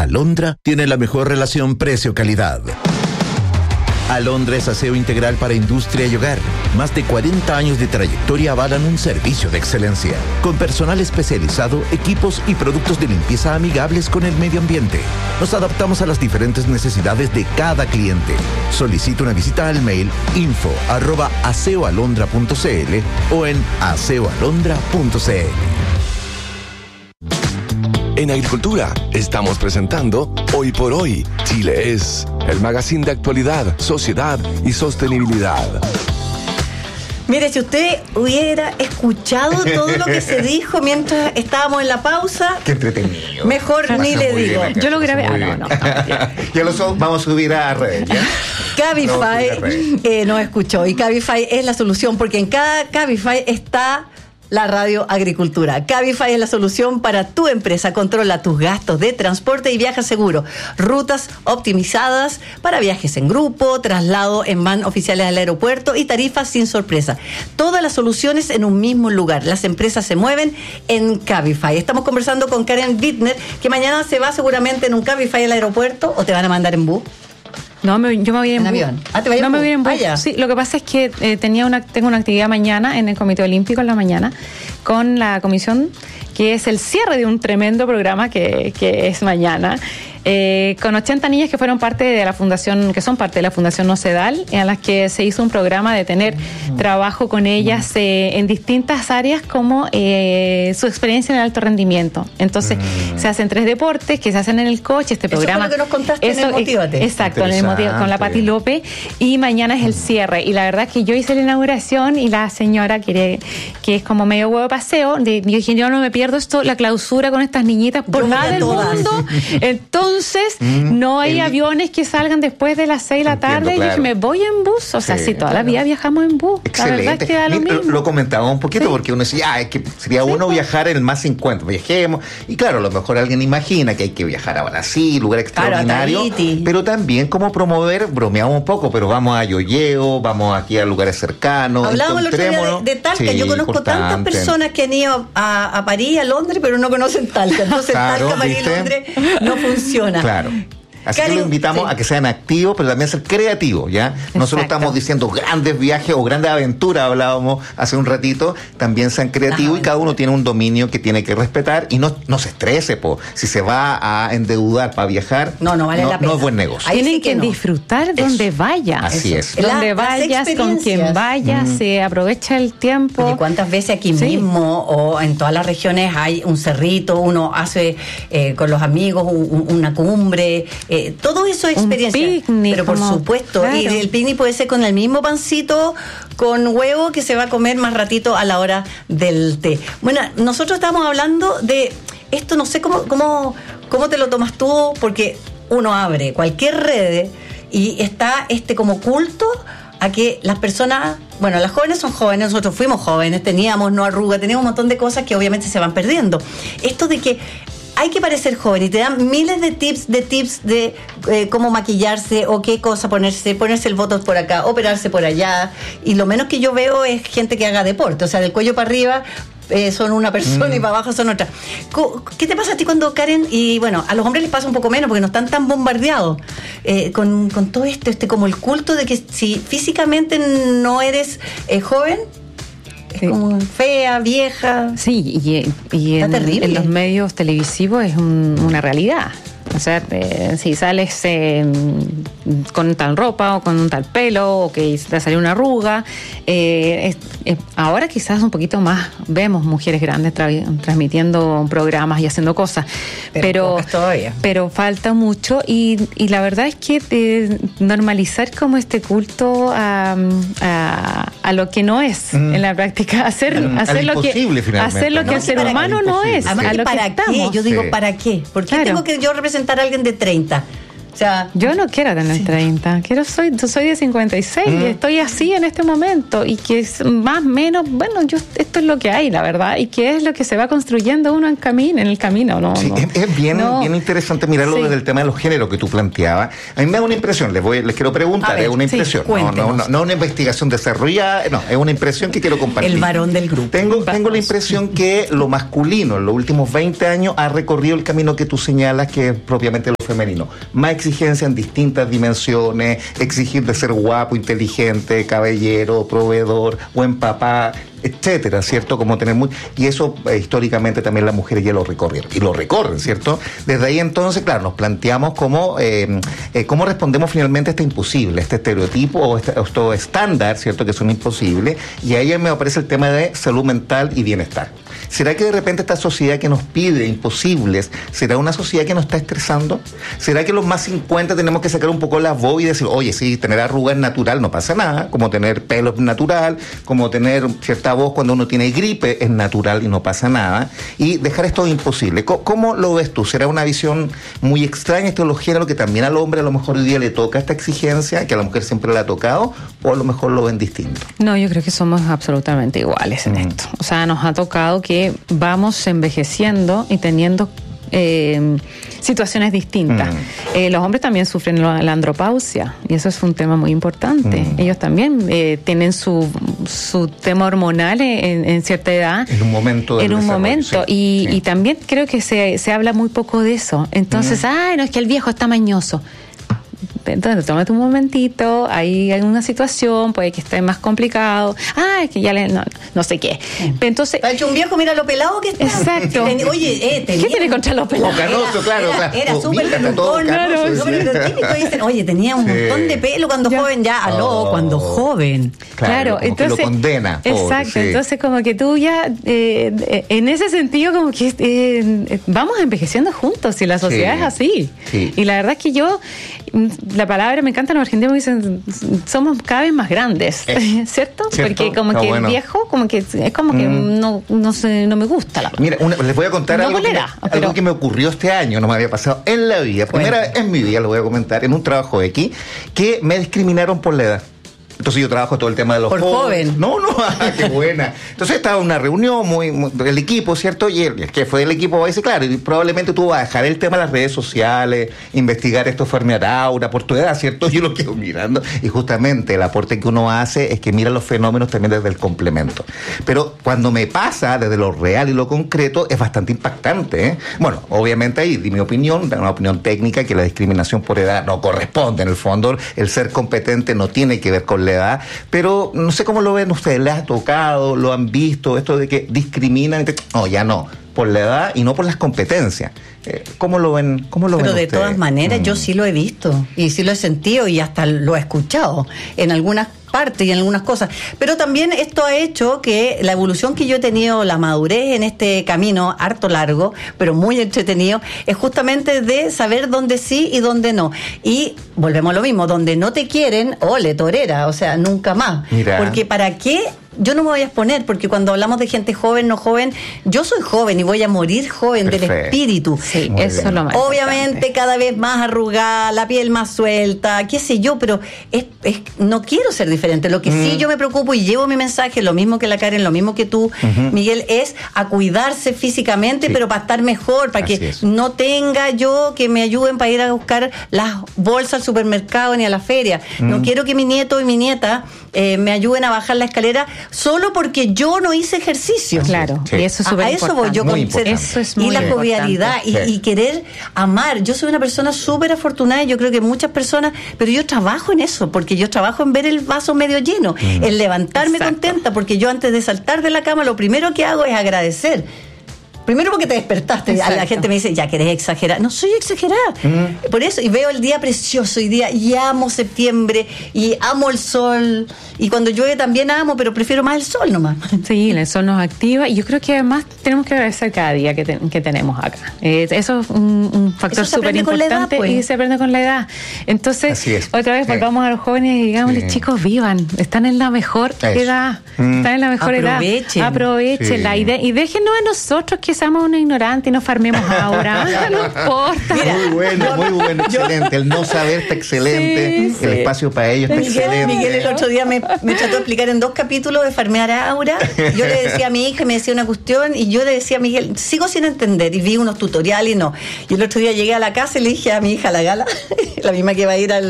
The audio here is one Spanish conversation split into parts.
Alondra tiene la mejor relación precio-calidad. Alondra es aseo integral para industria y hogar. Más de 40 años de trayectoria avalan un servicio de excelencia, con personal especializado, equipos y productos de limpieza amigables con el medio ambiente. Nos adaptamos a las diferentes necesidades de cada cliente. Solicita una visita al mail info@aseoalondra.cl o en aseoalondra.cl. En Agricultura estamos presentando Hoy por Hoy, Chile es, el magazine de actualidad, sociedad y sostenibilidad. Mire, si usted hubiera escuchado todo lo que se dijo mientras estábamos en la pausa, qué entretenido. Mejor ni le digo. Yo lo grabé. No. Ya vamos a subir a redes, ¿ya? Cabify nos escuchó, y Cabify es la solución, porque en cada Cabify está la radio Agricultura. Cabify es la solución para tu empresa. Controla tus gastos de transporte y viaja seguro. Rutas optimizadas para viajes en grupo, traslado en van oficiales al aeropuerto y tarifas sin sorpresa. Todas las soluciones en un mismo lugar. Las empresas se mueven en Cabify. Estamos conversando con Karen Bittner, que mañana se va seguramente en un Cabify al aeropuerto, o te van a mandar en bus. No, yo me voy en avión. ¿te vas en bus? Me voy en bus. Sí, lo que pasa es que tengo una actividad mañana en el Comité Olímpico en la mañana con la comisión, que es el cierre de un tremendo programa que es mañana, con 80 niñas que fueron parte de la fundación, que son parte de la Fundación Nocedal, en las que se hizo un programa de tener trabajo con ellas en distintas áreas, como su experiencia en el alto rendimiento. Entonces, se hacen 3 deportes que se hacen en el coche, este programa. Eso fue lo que nos contaste en el Motívate. Exacto, en el Motívate, con la Pati López, y mañana es el cierre. Y la verdad que yo hice la inauguración y la señora, que es como medio huevo de paseo, yo dije, yo no me pierdo esto, la clausura con estas niñitas por nada del mundo. Entonces, no hay aviones que salgan después de las 6 de la tarde. Claro. Y dije, me voy en bus. O sea, sí, toda la vida viajamos en bus. Excelente. La verdad es que da lo mismo. Lo comentaba un poquito, porque uno decía, es que sería bueno viajar en el más 50. Viajemos. Y claro, a lo mejor alguien imagina que hay que viajar a Brasil, lugar extraordinario. Pero también como promover, bromeamos un poco, pero vamos a Yoyeo, vamos aquí a lugares cercanos. Hablábamos el otro día de Talca. Yo conozco tantas personas que han ido a París, a Londres, pero no conocen Talca. Entonces, Talca, París y Londres no funciona. Claro. Así que lo invitamos a que sean activos, pero también a ser creativos, ¿ya? Exacto. Nosotros estamos diciendo grandes viajes o grandes aventuras, hablábamos hace un ratito, también sean creativos, y cada uno tiene un dominio que tiene que respetar, y no se estrese, si se va a endeudar para viajar, no vale la pena. No es buen negocio. Tienen que disfrutar donde vaya. Así es. Donde vayas, con quien vayas, se aprovecha el tiempo. ¿Y cuántas veces aquí mismo o en todas las regiones hay un cerrito, uno hace con los amigos una cumbre? Todo eso es experiencia. Un picnic, pero por supuesto, claro. Y el picnic puede ser con el mismo pancito con huevo que se va a comer más ratito a la hora del té. Bueno, nosotros estamos hablando de esto, no sé cómo te lo tomas tú, porque uno abre cualquier red y está como culto a que las personas, bueno, las jóvenes son jóvenes, nosotros fuimos jóvenes, teníamos no arruga, teníamos un montón de cosas que obviamente se van perdiendo. Esto de que hay que parecer joven, y te dan miles de tips de cómo maquillarse o qué cosa ponerse el botox por acá, operarse por allá, y lo menos que yo veo es gente que haga deporte, o sea, del cuello para arriba son una persona y para abajo son otra. ¿Qué te pasa a ti cuando, Karen? Y bueno, a los hombres les pasa un poco menos porque no están tan bombardeados con todo esto, como el culto de que si físicamente no eres joven, es como fea, vieja. Sí, y en los medios televisivos es una realidad. O sea, si sales con tal ropa o con un tal pelo, o que te sale una arruga, ahora quizás un poquito más vemos mujeres grandes transmitiendo programas y haciendo cosas, pero falta mucho, y la verdad es que normalizar como este culto a lo que no es en la práctica, hacer lo que el ser humano no es. Además, ¿para qué? Yo digo, ¿para qué? ¿Por qué tengo que yo representar a alguien de 30? O sea, yo no quiero tener 30, soy de 56 y estoy así en este momento, y que es más o menos, bueno, esto es lo que hay, la verdad, y que es lo que se va construyendo uno en el camino, ¿no? Sí, es bien interesante mirarlo desde el tema de los géneros que tú planteabas. A mí me da una impresión, les quiero preguntar, es una impresión, no una investigación desarrollada, es una impresión que quiero compartir. El varón del grupo. Tengo la impresión que lo masculino en los últimos 20 años ha recorrido el camino que tú señalas, que es propiamente lo femenino. Más exigencia en distintas dimensiones, exigir de ser guapo, inteligente, caballero, proveedor, buen papá, etcétera, ¿cierto? Como tener y eso históricamente también las mujeres ya lo recorrieron, y lo recorren, ¿cierto? Desde ahí entonces, claro, nos planteamos cómo respondemos finalmente a este imposible, este estereotipo o este estándar, ¿cierto? Que son imposibles, y ahí me aparece el tema de salud mental y bienestar. ¿Será que de repente esta sociedad que nos pide imposibles, será una sociedad que nos está estresando? ¿Será que los más 50 tenemos que sacar un poco la voz y decir, oye, sí, tener arrugas es natural, no pasa nada, como tener pelo es natural, como tener cierta voz cuando uno tiene gripe es natural y no pasa nada, y dejar esto imposible? ¿Cómo lo ves tú? ¿Será una visión muy extraña este los géneros que también al hombre a lo mejor hoy día le toca esta exigencia, que a la mujer siempre le ha tocado, o a lo mejor lo ven distinto? No, yo creo que somos absolutamente iguales en esto. O sea, nos ha tocado que vamos envejeciendo y teniendo situaciones distintas. Los hombres también sufren la andropausia, y eso es un tema muy importante. Ellos también tienen su tema hormonal en cierta edad. En un momento del desarrollo, sí. Y también creo que se habla muy poco de eso. Entonces, no, es que el viejo está mañoso. Entonces, tómate un momentito, hay alguna situación, puede que esté más complicado. Es que ya no sé qué. Entonces, ha hecho un viejo, mira lo pelado que está. Exacto. Oye, ¿qué tiene contra los pelados? Canoso, claro. Era súper pelucón. Claro, pero los típicos dicen, oye, tenía un montón de pelo cuando joven, cuando joven. Claro, entonces lo condena. Exacto, entonces como que tú ya, en ese sentido, como que vamos envejeciendo juntos, y la sociedad es así. Sí. Y la verdad es que yo, la palabra me encanta, los argentinos dicen, somos cada vez más grandes, ¿cierto? Porque como que el viejo, como que es como que no me gusta la verdad. Mira, les voy a contar algo que me ocurrió este año, no me había pasado en la vida, primera vez en mi vida, lo voy a comentar, en un trabajo X, que me discriminaron por la edad. Entonces yo trabajo todo el tema de los jóvenes. No, qué buena. Entonces estaba en una reunión del equipo, ¿cierto? Y el jefe del equipo va a decir, claro, y probablemente tú vas a dejar el tema de las redes sociales, investigar esto, Fermiar Aura, por tu edad, ¿cierto? Yo lo quedo mirando, y justamente el aporte que uno hace es que mira los fenómenos también desde el complemento. Pero cuando me pasa desde lo real y lo concreto, es bastante impactante, ¿eh? Bueno, obviamente ahí di mi opinión, una opinión técnica, que la discriminación por edad no corresponde. En el fondo, el ser competente no tiene que ver con la edad, pero no sé cómo lo ven ustedes, ¿les ha tocado, lo han visto, esto de que discriminan? No, ya no, por la edad y no por las competencias. ¿Cómo lo ven? Pero de ustedes? todas maneras, yo sí lo he visto, y sí lo he sentido, y hasta lo he escuchado en algunas partes y en algunas cosas. Pero también esto ha hecho que la evolución que yo he tenido, la madurez en este camino harto largo, pero muy entretenido, es justamente de saber dónde sí y dónde no. Y volvemos a lo mismo, donde no te quieren, ole, torera, o sea, nunca más. Mira. Porque ¿para qué? Yo no me voy a exponer, porque cuando hablamos de gente joven, no joven, yo soy joven y voy a morir joven. Perfecto. Del espíritu. Sí, eso es lo más obviamente importante. Cada vez más arrugada, la piel más suelta, qué sé yo, pero no quiero ser diferente. Lo que sí yo me preocupo y llevo mi mensaje, lo mismo que la Karen, lo mismo que tú, Miguel, es a cuidarse físicamente, pero para estar mejor, para que no tenga yo que me ayuden para ir a buscar las bolsas al supermercado ni a la feria. No quiero que mi nieto y mi nieta me ayuden a bajar la escalera solo porque yo no hice ejercicio. Claro, y eso es súper importante. A eso voy yo con eso es muy y la jovialidad y querer amar. Yo soy una persona súper afortunada, y yo creo que muchas personas, pero yo trabajo en eso, porque yo trabajo en ver el vaso medio lleno, en levantarme contenta, porque yo antes de saltar de la cama lo primero que hago es agradecer. Primero porque te despertaste. Exacto. La gente me dice, ya querés exagerar. No soy exagerada. Por eso, y veo el día precioso hoy día, y amo septiembre, y amo el sol, y cuando llueve también amo, pero prefiero más el sol nomás. Sí, el sol nos activa, y yo creo que además tenemos que agradecer cada día que tenemos acá. Eso es un factor súper importante, pues. Y se aprende con la edad. Entonces, otra vez volvamos a los jóvenes y digámosles, chicos, vivan, están en la mejor edad, están en la mejor edad. Aprovechenla, y déjenos a nosotros que seamos unos ignorantes y nos farmemos ahora. No importa. Mira, muy bueno, excelente. El no saber está excelente. El espacio para ellos está excelente. Miguel el otro día me trató de explicar en 2 capítulos de farmear a Aura. Yo le decía a mi hija, me decía una cuestión, y yo le decía a Miguel, sigo sin entender, y vi unos tutoriales y no. Y el otro día llegué a la casa y le dije a mi hija, la Gala, la misma que va a ir a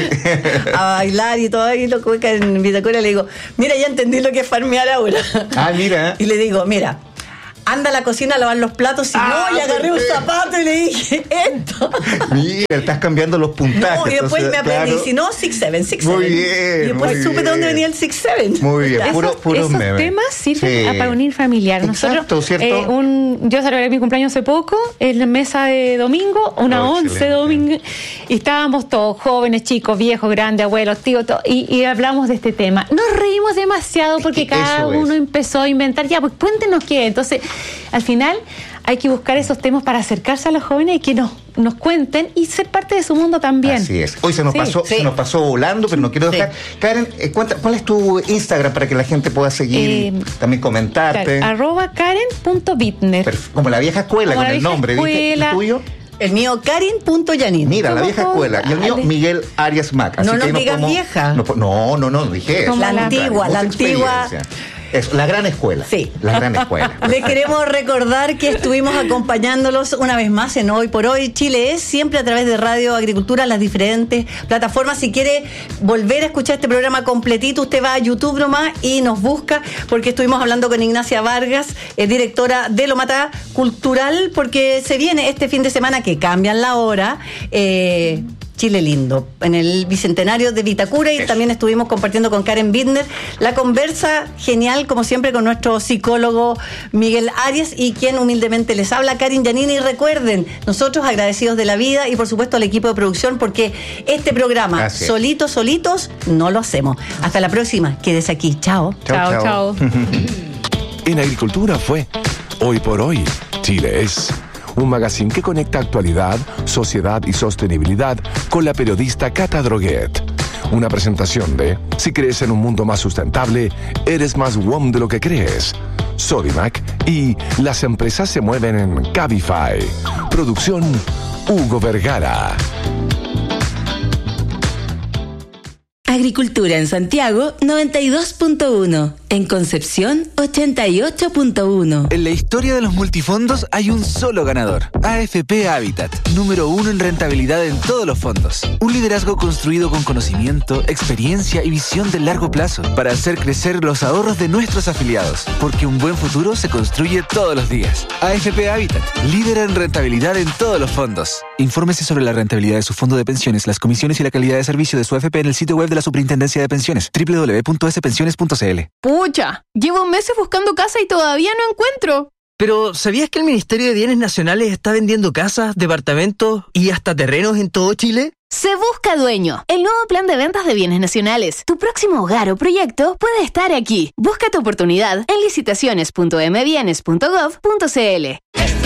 bailar y todo ahí, lo cueca en Vitacura, le digo, mira, ya entendí lo que es farmear a Aura. Mira. Y le digo, mira, anda a la cocina a lavar los platos, y y agarré un zapato y le dije, esto. Mira, estás cambiando los puntajes. No, y después me aprendí, si no, 6-7. Muy bien. Y después supe de dónde venía el 6-7. Muy bien, esos memes. temas sirven para unir familiar. Exacto, ¿cierto? Yo celebré mi cumpleaños hace poco, en la mesa de domingo, una 11 de domingo, y estábamos todos, jóvenes, chicos, viejos, grandes, abuelos, tíos, y hablamos de este tema. Nos reímos demasiado porque cada uno empezó a inventar, ya, pues cuéntenos qué. Entonces, al final hay que buscar esos temas para acercarse a los jóvenes y que nos cuenten y ser parte de su mundo también. Así es. Hoy se nos pasó volando, pero no quiero dejar. Karen, ¿cuál es tu Instagram para que la gente pueda seguir, también comentarte? @Karen.Bittner. Como la vieja escuela, como con el nombre. ¿Viste? ¿El tuyo? El mío, Karen.Yanin. Mira, la vieja escuela. Y el mío, Miguel Arias Mac. Así no nos digas vieja. No dije eso. La antigua. Es la gran escuela. Sí. La gran escuela. Les queremos recordar que estuvimos acompañándolos una vez más en Hoy por Hoy. Chile es siempre a través de Radio Agricultura, las diferentes plataformas. Si quiere volver a escuchar este programa completito, usted va a YouTube nomás y nos busca, porque estuvimos hablando con Ignacia Vargas, directora de Lomata Cultural, porque se viene este fin de semana que cambian la hora. Chile Lindo, en el Bicentenario de Vitacura, y también estuvimos compartiendo con Karen Bittner la conversa genial, como siempre, con nuestro psicólogo Miguel Arias, y quien humildemente les habla, Karen Yanin. Y recuerden, nosotros agradecidos de la vida y por supuesto al equipo de producción, porque este programa solitos no lo hacemos. Hasta la próxima, quédese aquí. Chao. Chao. En Agricultura fue Hoy por Hoy, Chile es. Un magazine que conecta actualidad, sociedad y sostenibilidad con la periodista Cata Droguet. Una presentación de Si crees en un mundo más sustentable, eres más WOM de lo que crees. Sodimac y Las empresas se mueven en Cabify. Producción Hugo Vergara. Agricultura en Santiago 92.1, en Concepción 88.1. En la historia de los multifondos hay un solo ganador, AFP Habitat, número 1 en rentabilidad en todos los fondos. Un liderazgo construido con conocimiento, experiencia y visión de largo plazo para hacer crecer los ahorros de nuestros afiliados, porque un buen futuro se construye todos los días. AFP Habitat, líder en rentabilidad en todos los fondos. Infórmese sobre la rentabilidad de su fondo de pensiones, las comisiones y la calidad de servicio de su AFP en el sitio web de la Superintendencia de Pensiones, www.spensiones.cl. Pucha, llevo meses buscando casa y todavía no encuentro. Pero, ¿sabías que el Ministerio de Bienes Nacionales está vendiendo casas, departamentos y hasta terrenos en todo Chile? Se busca dueño. El nuevo plan de ventas de bienes nacionales. Tu próximo hogar o proyecto puede estar aquí. Busca tu oportunidad en licitaciones.mbienes.gov.cl.